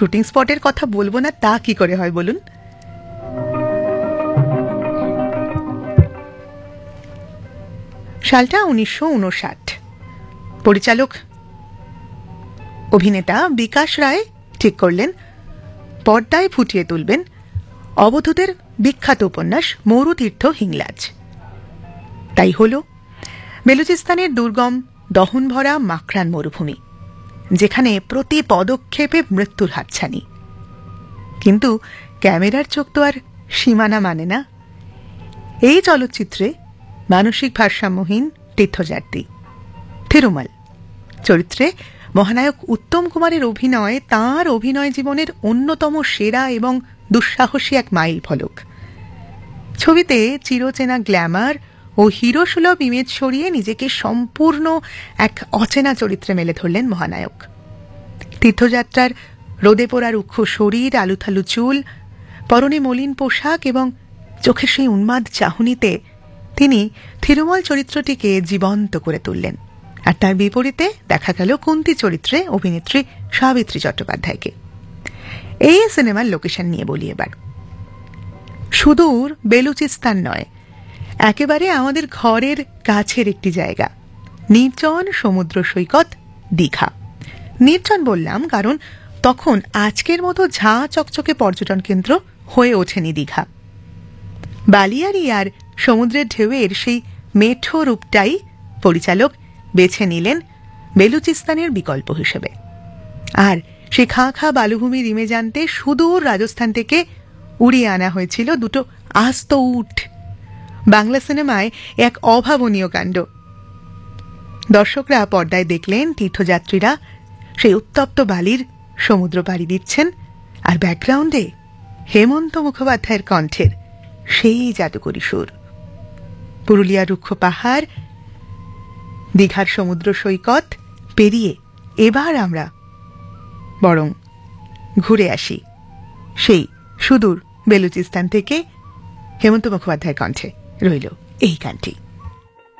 Shooting স্পটের কথা বলবো না তা কি করে হয় বলুন? সালটা 1959। পরিচালক অভিনেতা বিকাশ রায় ঠিক করলেন পর্দায় ফুটিয়ে তুলবেন অবধূতের বিখ্যাত উপন্যাস মরুতীর্থ হিংলাজ। তাই হল বেলুচিস্তানের দুর্গম দহনভরা মাকরান মরুভূমি, যেখানে প্রতি পদক্ষেপে মৃত্যুর হাতছানি। কিন্তু ক্যামেরার চোখ তো আর সীমানা মানে না। এই চলচ্চিত্রে মানসিক ভারসাম্যহীন তীর্থযাত্রী থিরুমাল চরিত্রে মহানায়ক উত্তম কুমারের অভিনয় তাঁর অভিনয় জীবনের অন্যতম সেরা এবং দুঃসাহসী এক মাইল ফলক। ছবিতে চিরচেনা গ্ল্যামার ও হিরোসুলভ ইমেজ সরিয়ে নিজেকে সম্পূর্ণ এক অচেনা চরিত্রে মেলে ধরলেন মহানায়ক। তীর্থযাত্রার রোদে পোড়া রুক্ষ শরীর, আলুথালু চুল, পরনে মলিন পোশাক এবং চোখের সেই উন্মাদ চাহনিতে তিনি থিরুমল চরিত্রটিকে জীবন্ত করে তুললেন। আর তার বিপরীতে দেখা গেল কুন্তী চরিত্রে অভিনেত্রী সাবিত্রী চট্টোপাধ্যায়কে। এই সিনেমার লোকেশন নিয়ে বলি এবার। সুদূর বেলুচিস্তান নয়, একেবারে আমাদের ঘরের কাছের একটি জায়গা, নির্জন সমুদ্র সৈকত দীঘা। নির্জন বললাম কারণ তখন আজকের মতো ঝাঁ চকচকে পর্যটন কেন্দ্র হয়ে ওঠেনি দীঘা। বালিয়াড়ি আর সমুদ্রের ঢেউয়ের সেই মেঠো রূপটাই পরিচালক বেছে নিলেন বেলুচিস্তানের বিকল্প হিসেবে। আর সে খাঁ খাঁ বালুভূমির ইমেজ আনতে সুদূর রাজস্থান থেকে উড়িয়ে আনা হয়েছিল দুটো আস্ত উট। বাংলা সিনেমায় এক অভাবনীয় কাণ্ড। দর্শকরা পর্দায় দেখলেন তীর্থযাত্রীরা সেই উত্তপ্ত বালির সমুদ্র পাড়ি দিচ্ছেন, আর ব্যাকগ্রাউন্ডে হেমন্ত মুখোপাধ্যায়ের কণ্ঠের সেই জাদুকরী সুর। পুরুলিয়ার রুক্ষ পাহাড়, দীঘার সমুদ্র সৈকত পেরিয়ে এবার আমরা বরং ঘুরে আসি সেই সুদূর বেলুচিস্তান থেকে। হেমন্ত মুখোপাধ্যায়ের কণ্ঠে রইল এই গানটি।